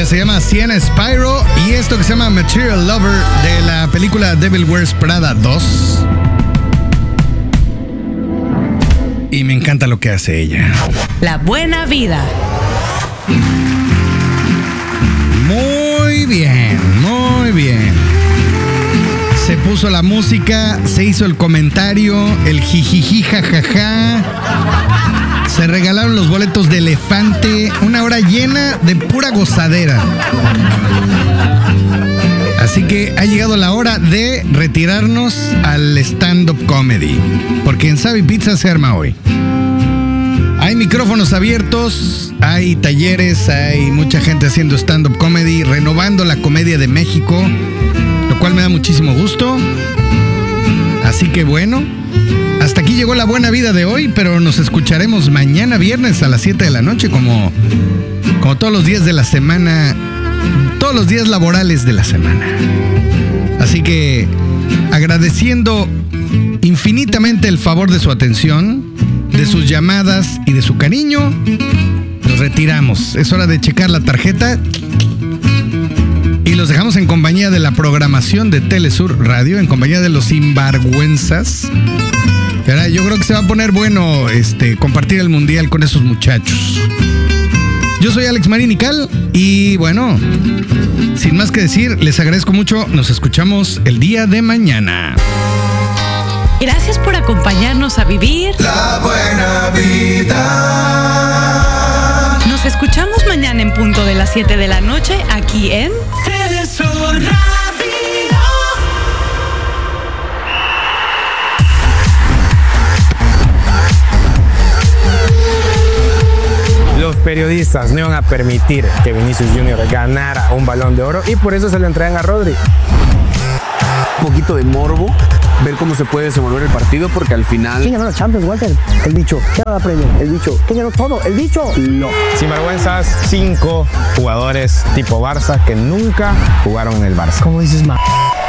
se llama Sienna Spyro y esto que se llama Material Lover de la película Devil Wears Prada 2. Y me encanta lo que hace ella. La buena vida. Muy bien, muy bien. Se puso la música, se hizo el comentario, el jijiji jajaja. Se regalaron los boletos de elefante, una hora llena de pura gozadera. Así que ha llegado la hora de retirarnos al stand-up comedy, porque en Savi Pizza se arma hoy. Hay micrófonos abiertos, hay talleres, hay mucha gente haciendo stand-up comedy, renovando la comedia de México, lo cual me da muchísimo gusto. Así que bueno, hasta aquí llegó la buena vida de hoy, pero nos escucharemos mañana viernes a las 7 de la noche, como todos los días de la semana, todos los días laborales de la semana. Así que, agradeciendo infinitamente el favor de su atención, de sus llamadas y de su cariño, nos retiramos. Es hora de checar la tarjeta y los dejamos en compañía de la programación de Telesur Radio, en compañía de los sinvergüenzas. Yo creo que se va a poner bueno compartir el mundial con esos muchachos. Yo soy Alex Marín Ical y bueno, sin más que decir, les agradezco mucho. Nos escuchamos el día de mañana. Gracias por acompañarnos a vivir la buena vida. Nos escuchamos mañana en punto de las 7 de la noche aquí en Telesur Radio. Los periodistas no iban a permitir que Vinicius Junior ganara un Balón de Oro y por eso se lo entregan a Rodri. Un poquito de morbo, ver cómo se puede desenvolver el partido, porque al final... ¿Quién ganó la Champions, Walter? El bicho. ¿Quién ganó la Premier? El bicho. ¿Quién ganó todo? El bicho. No. Sinvergüenzas, 5 jugadores tipo Barça que nunca jugaron en el Barça. ¿Cómo dices, ma?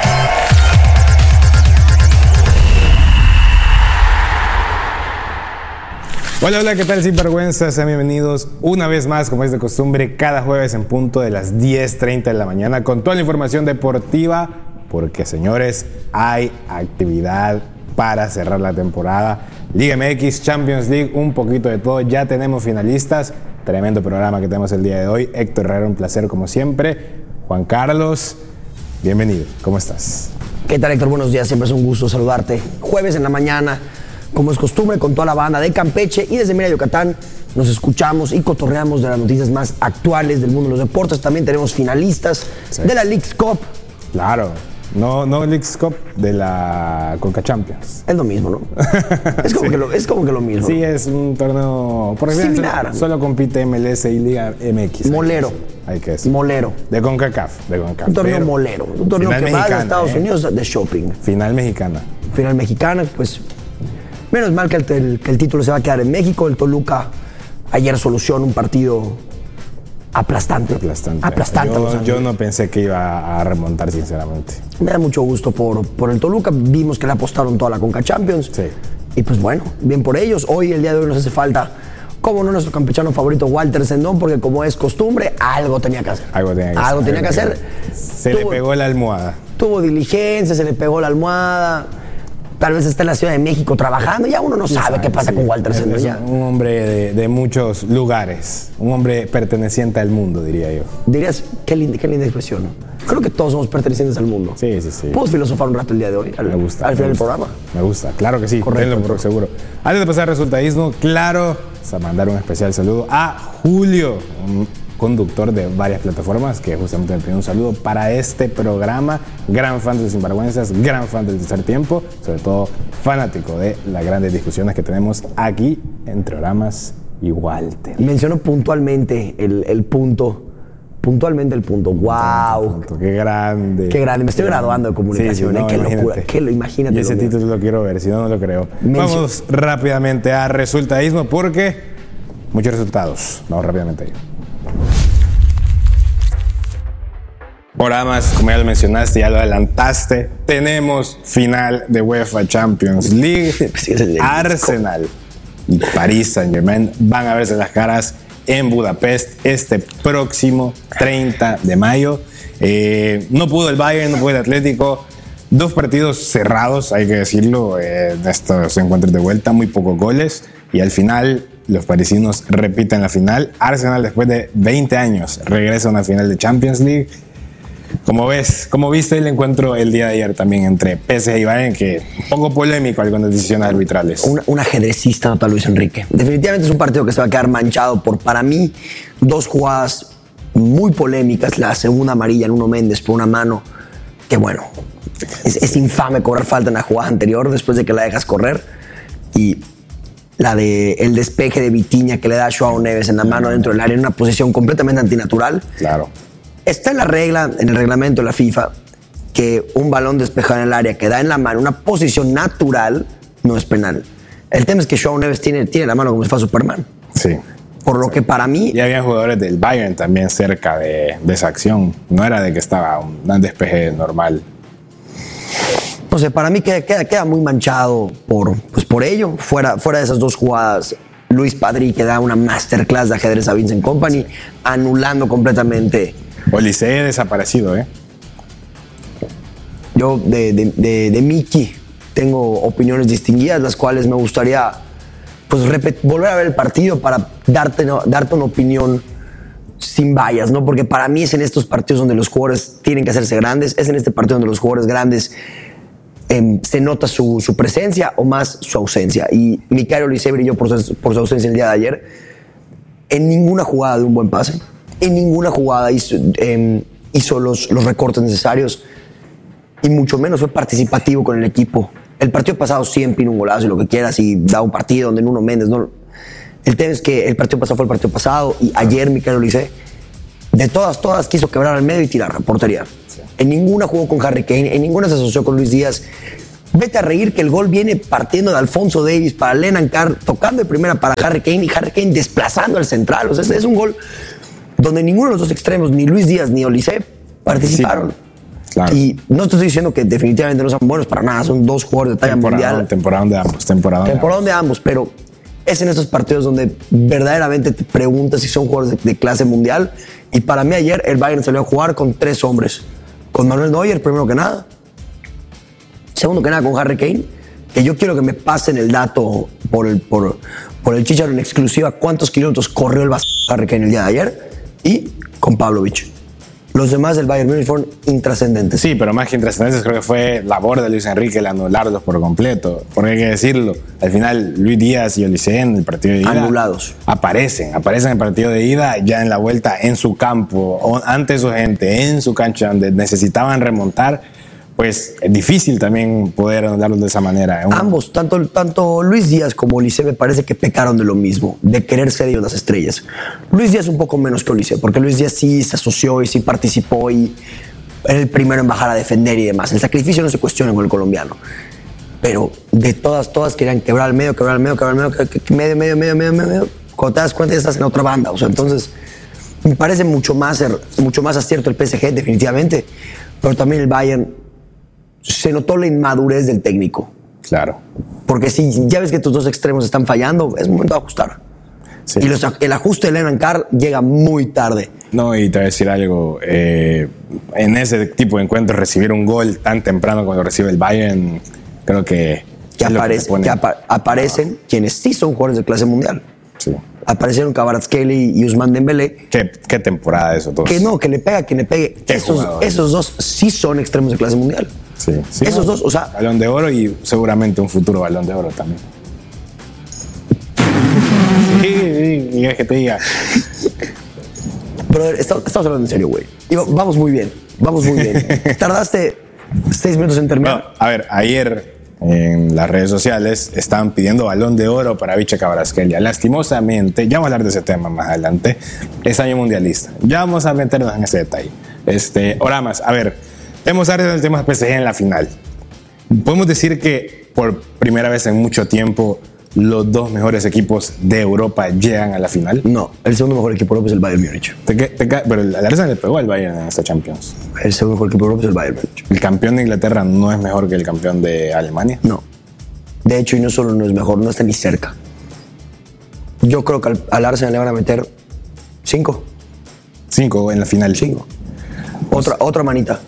Hola, hola, ¿qué tal, sinvergüenzas? Sean bienvenidos una vez más, como es de costumbre, cada jueves en punto de las 10:30 de la mañana con toda la información deportiva, porque, señores, hay actividad para cerrar la temporada. Liga MX, Champions League, un poquito de todo. Ya tenemos finalistas. Tremendo programa que tenemos el día de hoy. Héctor Herrera, un placer como siempre. Juan Carlos, bienvenido. ¿Cómo estás? ¿Qué tal, Héctor? Buenos días. Siempre es un gusto saludarte. Jueves en la mañana, como es costumbre, con toda la banda de Campeche y desde Mérida, Yucatán, nos escuchamos y cotorreamos de las noticias más actuales del mundo de los deportes. También tenemos finalistas de la Leagues Cup. Claro. No Leagues Cup, de la Conca Champions. Es lo mismo, ¿no? Es como, sí. Es como que lo mismo. Sí, es un torneo por similar. Solo compite MLS y Liga MX. Molero. Hay que decir. Molero. De CONCACAF. Un torneo molero. Un torneo que va a Estados Unidos de shopping. Final mexicana. Final mexicana, pues menos mal que el título se va a quedar en México. El Toluca ayer solucionó un partido aplastante. Yo no pensé que iba a remontar, sinceramente. Me da mucho gusto por el Toluca. Vimos que le apostaron toda la Conca Champions. Sí. Y pues bueno, bien por ellos. Hoy, el día de hoy, nos hace falta, como no, nuestro campechano favorito, Walter Sendón, porque como es costumbre, algo tenía que hacer. Algo tenía que hacer. Se le pegó la almohada. Tuvo diligencia, se le pegó la almohada. Tal vez está en la Ciudad de México trabajando, ya uno no sabe qué pasa con Walter Sendón. Es un hombre de muchos lugares, un hombre perteneciente al mundo, diría yo. Dirías, qué linda expresión, ¿no? Creo que todos somos pertenecientes al mundo. Sí. ¿Puedo filosofar un rato el día de hoy? Me gusta. Al final del programa. Me gusta, claro que sí. Correcto. Por seguro. Antes de pasar al resultadismo, claro, vamos a mandar un especial saludo a Julio, un conductor de varias plataformas, que justamente me pidió un saludo para este programa. Gran fan de Sinvergüenzas, gran fan del Tercer Tiempo, sobre todo fanático de las grandes discusiones que tenemos aquí entre Oramas y Walter. Menciono puntualmente el punto. Puntualmente el punto. ¡Wow! ¡Qué grande! ¡Qué grande! Me estoy graduando de comunicación. Sí, no, ¡Qué locura! Imagínate. Y ese título lo quiero ver, si no lo creo. Vamos rápidamente a resultadismo, porque muchos resultados. Vamos rápidamente a ello. Oramas, como ya lo mencionaste, ya lo adelantaste, tenemos final de UEFA Champions League. Arsenal y Paris Saint-Germain van a verse las caras en Budapest este próximo 30 de mayo. No pudo el Bayern, no pudo el Atlético. 2 partidos cerrados, hay que decirlo, en estos encuentros de vuelta, muy pocos goles. Y al final, los parisinos repiten la final. Arsenal, después de 20 años, regresa a una final de Champions League. ¿Cómo ves? ¿Cómo viste el encuentro el día de ayer también entre PSG y Bayern? Que un poco polémico algunas decisiones arbitrales. Un ajedrecista nota Luis Enrique. Definitivamente es un partido que se va a quedar manchado por, para mí, 2 jugadas muy polémicas. La segunda amarilla en Nuno Méndez por una mano que, bueno, es infame cobrar falta en la jugada anterior después de que la dejas correr. Y la de el despeje de Vitinha que le da a Joao Neves en la mano dentro del área en una posición completamente antinatural. Claro. Está en la regla, en el reglamento de la FIFA, que un balón despejado en el área que da en la mano una posición natural no es penal. El tema es que Joao Neves tiene la mano como si fuera Superman. Sí. Por lo que para mí... Y había jugadores del Bayern también cerca de esa acción. No era de que estaba un despeje normal. No sé, para mí queda muy manchado por ello. Fuera de esas 2 jugadas, Luis Padrí que da una masterclass de ajedrez a Vincent Kompany, anulando completamente... Olise desaparecido, ¿eh? Yo de Miki tengo opiniones distinguidas, las cuales me gustaría pues volver a ver el partido para darte una opinión sin vallas, ¿no? Porque para mí es en estos partidos donde los jugadores tienen que hacerse grandes, es en este partido donde los jugadores grandes se nota su presencia o más su ausencia. Y Mikael Olise brilló por su ausencia el día de ayer. En ninguna jugada de un buen pase, en ninguna jugada hizo los recortes necesarios y mucho menos fue participativo con el equipo. El partido pasado siempre un golazo y lo que quieras y da un partido donde Nuno Méndez no. El tema es que el partido pasado fue el partido pasado y ayer Mikael Olise de todas quiso quebrar al medio y tirar a portería. Sí. En ninguna jugó con Harry Kane, en ninguna se asoció con Luis Díaz. Vete a reír que el gol viene partiendo de Alphonso Davies para Lennon Carr, tocando de primera para Harry Kane y Harry Kane desplazando al central. O sea, es un gol donde ninguno de los 2 extremos, ni Luis Díaz ni Olise, participaron. Sí, claro. Y no te estoy diciendo que definitivamente no son buenos para nada, son 2 jugadores de talla mundial. Temporada de ambos, pero es en estos partidos donde verdaderamente te preguntas si son jugadores de clase mundial. Y para mí ayer el Bayern salió a jugar con 3 hombres. Con Manuel Neuer, primero que nada. Segundo que nada, con Harry Kane, que yo quiero que me pasen el dato por el Chicharo en exclusiva cuántos kilómetros corrió el Harry Kane el día de ayer. Y con Pavlovic. Los demás del Bayern Múnich fueron intrascendentes. Sí, pero más que intrascendentes creo que fue labor de Luis Enrique el anularlos por completo. Porque hay que decirlo, al final Luis Díaz y Olise en el partido de ida anulados. Aparecen en el partido de ida, ya en la vuelta en su campo, ante su gente, en su cancha donde necesitaban remontar. Pues es difícil también poder anularlos de esa manera. Ambos, tanto Luis Díaz como Olise me parece que pecaron de lo mismo, de querer ser ellos las estrellas. Luis Díaz un poco menos que Olise, porque Luis Díaz sí se asoció y sí participó y era el primero en bajar a defender y demás. El sacrificio no se cuestiona con el colombiano. Pero de todas querían quebrar al medio, medio. Cuando te das cuenta ya estás en otra banda. O sea, entonces me parece mucho más acierto el PSG, definitivamente. Pero también el Bayern se notó la inmadurez del técnico. Claro. Porque si ya ves que tus 2 extremos están fallando, es momento de ajustar. Sí. Y el ajuste de Lennon Carr llega muy tarde. No, y te voy a decir algo. En ese tipo de encuentros, recibir un gol tan temprano cuando recibe el Bayern, creo que aparecen quienes sí son jugadores de clase mundial. Sí. Aparecieron Kvaratskhelia y Ousmane Dembélé. ¿Qué temporada esos dos? Que le pega, quien le pegue. Esos 2 sí son extremos de clase mundial. Sí. Esos 2, o sea... Balón de Oro y seguramente un futuro Balón de Oro también. Sí, es que te diga. Brother, estamos hablando en serio, güey. Vamos muy bien. Tardaste 6 minutos en terminar. No, a ver, ayer en las redes sociales estaban pidiendo Balón de Oro para Viche Kvaratskhelia. Lastimosamente, ya vamos a hablar de ese tema más adelante, es año mundialista. Ya vamos a meternos en ese detalle. Ahora más, a ver, hemos hablado del tema de PSG en la final. Podemos decir que por primera vez en mucho tiempo los 2 mejores equipos de Europa llegan a la final. No, el segundo mejor equipo de Europa es el Bayern Múnich. Pero el Arsenal le pegó al Bayern en esta Champions. El segundo mejor equipo de Europa es el Bayern Múnich. ¿El campeón de Inglaterra no es mejor que el campeón de Alemania? No. De hecho, y no solo no es mejor, no está ni cerca. Yo creo que al Arsenal le van a meter 5. 5 en la final. 5. Otra manita.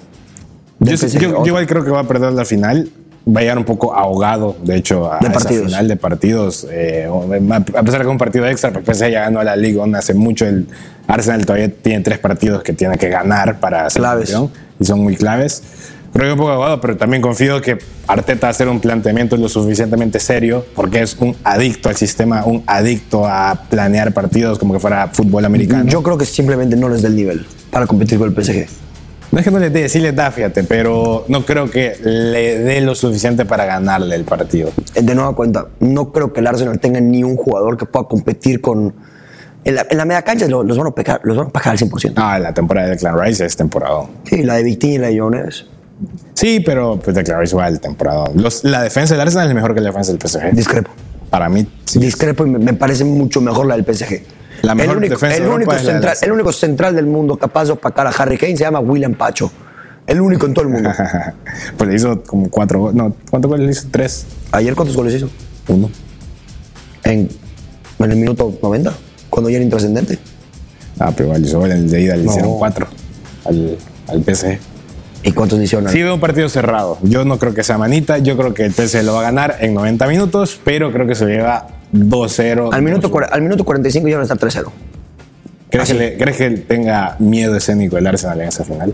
Yo igual creo que va a perder la final. Va a llegar un poco ahogado, de hecho, a esa final de partidos. A pesar de que es un partido extra, porque PSG ya ganó a la Liga hace mucho. El Arsenal todavía tiene 3 partidos que tiene que ganar para ser campeón, y son muy claves. Creo que un poco ahogado, pero también confío que Arteta va a hacer un planteamiento lo suficientemente serio, porque es un adicto al sistema, un adicto a planear partidos como que fuera fútbol americano. Yo creo que simplemente no les da el nivel para competir con el PSG. No es que no les dé, sí les da, fíjate, pero no creo que le dé lo suficiente para ganarle el partido. De nueva cuenta, no creo que el Arsenal tenga ni un jugador que pueda competir con... En la media cancha los van a pagar al 100%. Ah, la temporada de Declan Rice es temporada. Sí, la de Vitinha y la de Jones. Sí, pero pues Declan Rice va al temporada. La defensa del Arsenal es mejor que la defensa del PSG. Discrepo. Para mí, sí. Discrepo y me parece mucho mejor la del PSG. La mejor defensa de Europa es el único central del mundo capaz de opacar a Harry Kane se llama William Pacho. El único en todo el mundo. Pues le hizo como 4 goles. No, ¿cuántos goles le hizo? 3. ¿Ayer cuántos goles hizo? 1. En el minuto 90, cuando ya era intrascendente. Ah, pero igual hizo gol en el de ida, le hicieron 4 al PSG. ¿Y cuántos le hicieron? Sí, veo un partido cerrado. Yo no creo que sea manita. Yo creo que el PSG lo va a ganar en 90 minutos, pero creo que se lleva 2-0. Al minuto 45 ya van a estar 3-0. ¿Crees que tenga miedo escénico el Arsenal en esa final?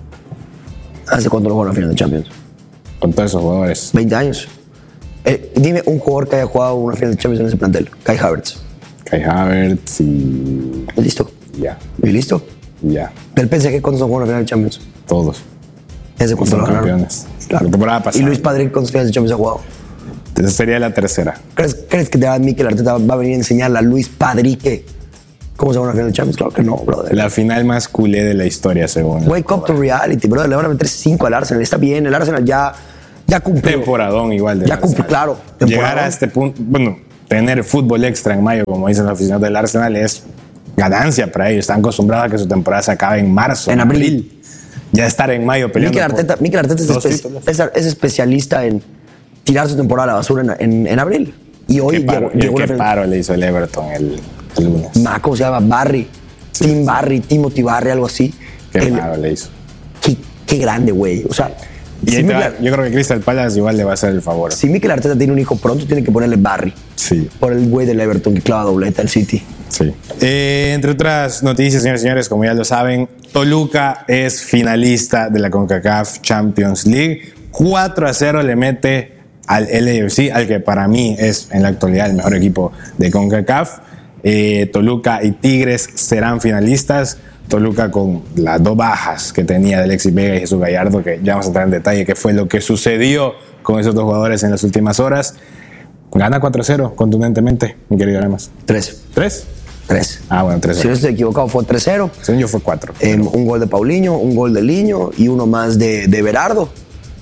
¿Hace cuánto lo jugó en la final de Champions? Con todos esos jugadores. 20 años. Dime un jugador que haya jugado una final de Champions en ese plantel. Kai Havertz. Kai Havertz y... ¿Listo? Ya. ¿Y listo? Ya. ¿Del PSG cuántos han jugado en la final de Champions? Todos. ¿Ese cuánto lo ganaron? Campeones. Claro. La temporada pasada. ¿Y Luis Padrín cuántos finales de Champions ha jugado? Esa sería la tercera. ¿Crees que Mikel Arteta va a venir a enseñarle a Luis Padrique cómo se va a una final de Champions? Claro que no, brother. La final más culé de la historia, según. Wake up to reality, brother. Le van a meter 5 al Arsenal. Está bien, el Arsenal ya cumplió. Temporadón igual. Ya cumplió, claro. Llegar a este punto, bueno, tener fútbol extra en mayo, como dicen los aficionados del Arsenal, es ganancia para ellos. Están acostumbrados a que su temporada se acabe en marzo. En abril. Ya estar en mayo peleando. Mikel Arteta es especialista en tirar su temporada a la basura en abril. Y hoy llegó qué paro le hizo el Everton el lunes. ¿Cómo se llama? Barry. Sí, Tim Barry, Timothy Barry, algo así. Qué paro le hizo. Qué grande, güey. O sea, yo creo que Crystal Palace igual le va a hacer el favor. Si Mikel Arteta tiene un hijo pronto, tiene que ponerle Barry. Sí. Por el güey del Everton que clava dobleta al City. Sí. Entre otras noticias, señores y señores, como ya lo saben, Toluca es finalista de la CONCACAF Champions League. 4-0 le mete al LAFC, al que para mí es en la actualidad el mejor equipo de CONCACAF. Toluca y Tigres serán finalistas. Toluca con las 2 bajas que tenía de Alexis Vega y Jesús Gallardo, que ya vamos a entrar en detalle qué fue lo que sucedió con esos 2 jugadores en las últimas horas. Gana 4-0 contundentemente, mi querido Además. 3. ¿3? 3. Ah, bueno, 3-0. Si no estoy equivocado, fue 3-0. Según yo fue 4. Un gol de Paulinho, un gol de Liño y uno más de Berardo.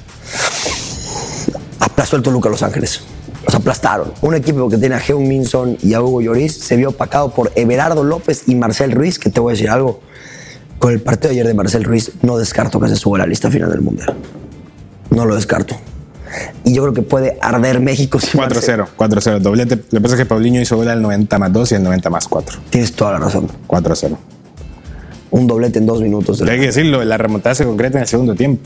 Aplastó el Toluca a Los Ángeles. Los aplastaron. Un equipo que tiene a Heung-min Son y a Hugo Lloris se vio opacado por Everardo López y Marcel Ruiz, que te voy a decir algo. Con el partido de ayer de Marcel Ruiz, no descarto que se suba a la lista final del Mundial. No lo descarto. Y yo creo que puede arder México. 4-0. Doblete. Lo que pasa es que Paulinho hizo gol al 90+2 y al 90+4. Tienes toda la razón. 4-0. Un doblete en 2 minutos. Hay que decirlo, la remontada se concreta en el segundo tiempo.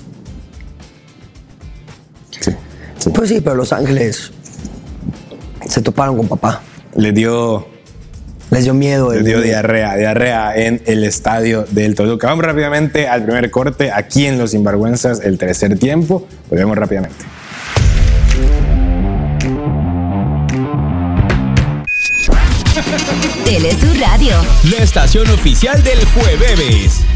Sí. Pues sí, pero Los Ángeles se toparon con papá. Les dio miedo. Les dio diarrea en el estadio del Toluca. Vamos rápidamente al primer corte aquí en Los Sinvergüenzas, el tercer tiempo. Volvemos rápidamente. Telesur Radio, la estación oficial del Jueves.